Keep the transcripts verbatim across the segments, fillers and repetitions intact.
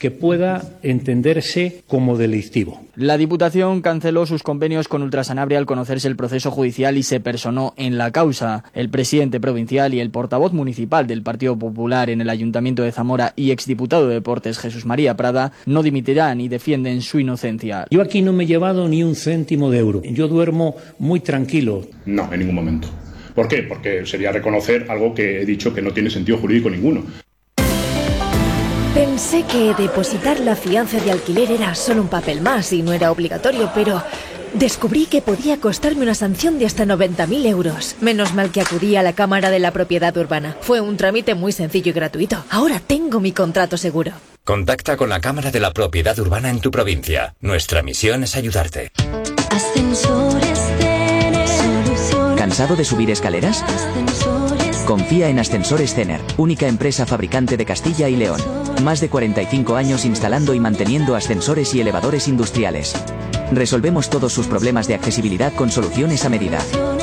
que pueda entenderse como delictivo. La Diputación canceló sus convenios con Ultrasanabria al conocerse el proceso judicial y se personó en la causa. El presidente provincial y el portavoz municipal del Partido Popular en el Ayuntamiento de Zamora y exdiputado de Deportes Jesús María Prada no dimitirán y defienden su inocencia. Yo aquí no me he llevado ni un céntimo de euro. Yo duermo muy tranquilo. No, en ningún momento. ¿Por qué? Porque sería reconocer algo que he dicho que no tiene sentido jurídico ninguno. Pensé que depositar la fianza de alquiler era solo un papel más y no era obligatorio, pero descubrí que podía costarme una sanción de hasta noventa mil euros. Menos mal que acudí a la Cámara de la Propiedad Urbana. Fue un trámite muy sencillo y gratuito. Ahora tengo mi contrato seguro. Contacta con la Cámara de la Propiedad Urbana en tu provincia. Nuestra misión es ayudarte. Ascensores Cener. Soluciones. ¿Cansado de subir escaleras? Ascensores. Confía en Ascensores Cener, única empresa fabricante de Castilla y León. Más de cuarenta y cinco años instalando y manteniendo ascensores y elevadores industriales. Resolvemos todos sus problemas de accesibilidad con soluciones a medida.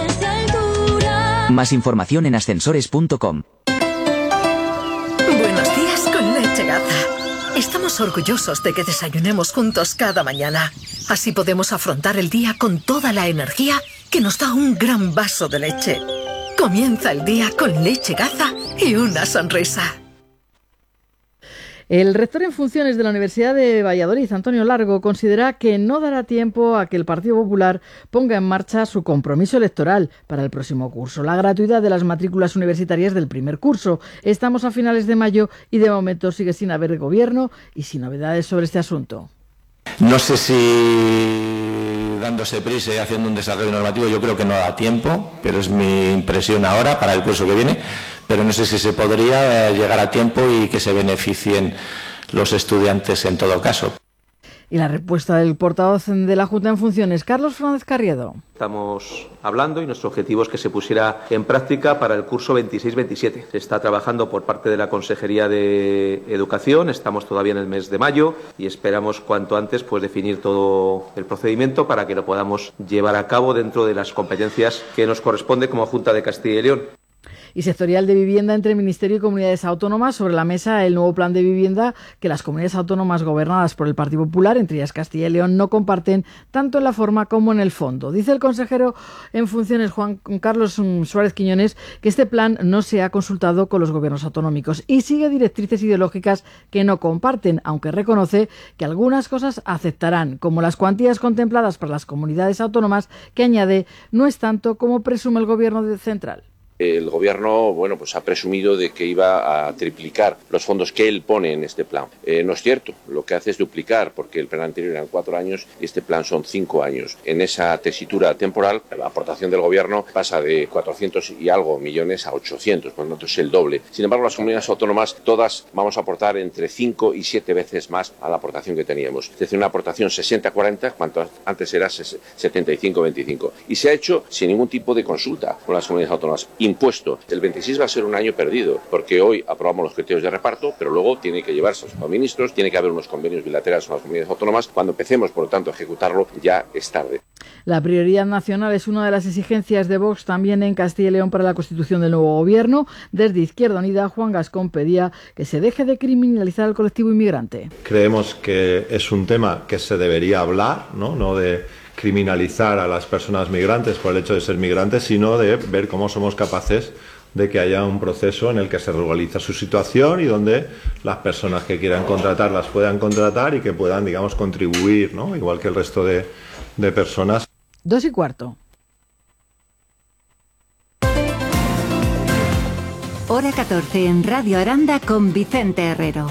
Más información en ascensores punto com. Buenos días con Leche Gaza. Estamos orgullosos de que desayunemos juntos cada mañana. Así podemos afrontar el día con toda la energía que nos da un gran vaso de leche. Comienza el día con Leche Gaza y una sonrisa. El rector en funciones de la Universidad de Valladolid, Antonio Largo, considera que no dará tiempo a que el Partido Popular ponga en marcha su compromiso electoral para el próximo curso, la gratuidad de las matrículas universitarias del primer curso. Estamos a finales de mayo y de momento sigue sin haber gobierno y sin novedades sobre este asunto. No sé si dándose prisa y haciendo un desarrollo normativo, yo creo que no da tiempo, pero es mi impresión ahora para el curso que viene, pero no sé si se podría llegar a tiempo y que se beneficien los estudiantes en todo caso. Y la respuesta del portavoz de la Junta en funciones, Carlos Fernández Carriedo. Estamos hablando y nuestro objetivo es que se pusiera en práctica para el curso veintiséis veintisiete. Se está trabajando por parte de la Consejería de Educación, estamos todavía en el mes de mayo y esperamos cuanto antes pues definir todo el procedimiento para que lo podamos llevar a cabo dentro de las competencias que nos corresponde como Junta de Castilla y León. Y sectorial de vivienda entre Ministerio y Comunidades Autónomas. Sobre la mesa el nuevo plan de vivienda que las comunidades autónomas gobernadas por el Partido Popular, entre ellas Castilla y León, no comparten tanto en la forma como en el fondo. Dice el consejero en funciones Juan Carlos Suárez Quiñones que este plan no se ha consultado con los gobiernos autonómicos y sigue directrices ideológicas que no comparten, aunque reconoce que algunas cosas aceptarán, como las cuantías contempladas para las comunidades autónomas, que añade no es tanto como presume el gobierno central. El Gobierno, bueno, pues ha presumido de que iba a triplicar los fondos que él pone en este plan. Eh, no es cierto, lo que hace es duplicar, porque el plan anterior eran cuatro años y este plan son cinco años. En esa tesitura temporal, la aportación del Gobierno pasa de cuatrocientos y algo millones a ochocientos, por lo tanto es el doble. Sin embargo, las comunidades autónomas todas vamos a aportar entre cinco y siete veces más a la aportación que teníamos. Es decir, una aportación sesenta cuarenta, cuanto antes era setenta y cinco veinticinco. Y se ha hecho sin ningún tipo de consulta con las comunidades autónomas. Impuesto. El veintiséis va a ser un año perdido, porque hoy aprobamos los criterios de reparto, pero luego tiene que llevarse a los ministros, tiene que haber unos convenios bilaterales con las comunidades autónomas. Cuando empecemos, por lo tanto, a ejecutarlo, ya es tarde. La prioridad nacional es una de las exigencias de Vox también en Castilla y León para la constitución del nuevo gobierno. Desde Izquierda Unida, Juan Gascón pedía que se deje de criminalizar al colectivo inmigrante. Creemos que es un tema que se debería hablar, ¿no? No de criminalizar a las personas migrantes por el hecho de ser migrantes, sino de ver cómo somos capaces de que haya un proceso en el que se regulariza su situación y donde las personas que quieran contratarlas puedan contratar y que puedan, digamos, contribuir, ¿no? Igual que el resto de, de personas. Dos y cuarto. Hora catorce en Radio Aranda con Vicente Herrero.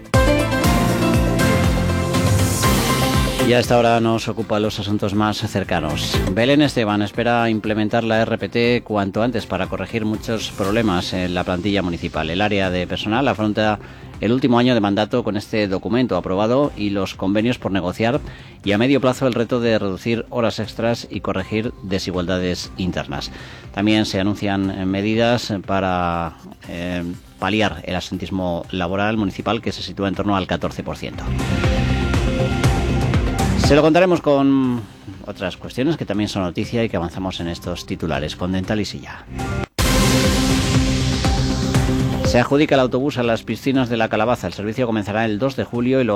Y a esta hora nos ocupa los asuntos más cercanos. Belén Esteban espera implementar la R P T cuanto antes para corregir muchos problemas en la plantilla municipal. El área de personal afronta el último año de mandato con este documento aprobado y los convenios por negociar, y a medio plazo el reto de reducir horas extras y corregir desigualdades internas. También se anuncian medidas para eh, paliar el absentismo laboral municipal, que se sitúa en torno al catorce por ciento. Se lo contaremos con otras cuestiones que también son noticia y que avanzamos en estos titulares con Dental y Silla. Se adjudica el autobús a las piscinas de La Calabaza. El servicio comenzará el dos de julio y lo